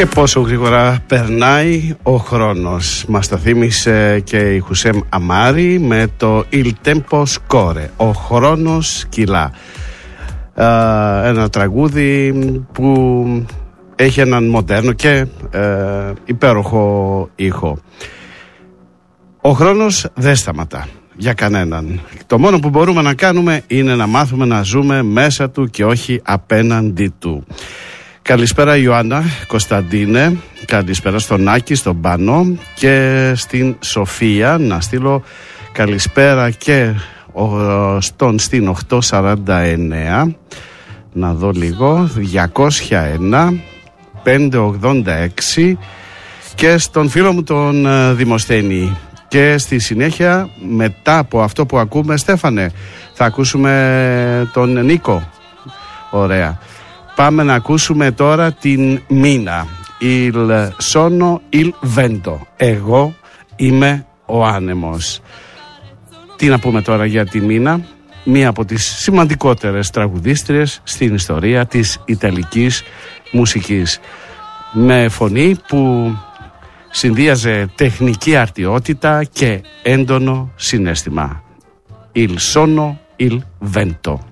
Και πόσο γρήγορα περνάει ο χρόνος. Μας το θύμισε και η Χουσέμ Αμάρη με το Il Tempo Scorre. Ο χρόνος κυλά. Ένα τραγούδι που έχει έναν μοντέρνο και υπέροχο ήχο. Ο χρόνος δεν σταματά για κανέναν. Το μόνο που μπορούμε να κάνουμε είναι να μάθουμε να ζούμε μέσα του και όχι απέναντι του. Καλησπέρα Ιωάννα, Κωνσταντίνε, καλησπέρα στον Άκη, στον Πάνο και στην Σοφία. Να στείλω καλησπέρα και στην 849, να δω λίγο, 201 586 και στον φίλο μου τον Δημοσθένη. Και στη συνέχεια, μετά από αυτό που ακούμε, Στέφανε, θα ακούσουμε τον Νίκο. Ωραία. Πάμε να ακούσουμε τώρα την Μίνα. Il sono il vento. Εγώ είμαι ο άνεμος. Τι να πούμε τώρα για τη Μίνα? Μία από τις σημαντικότερες τραγουδίστριες στην ιστορία της ιταλικής μουσικής. Με φωνή που συνδύαζε τεχνική αρτιότητα και έντονο συναίσθημα. Il sono il vento.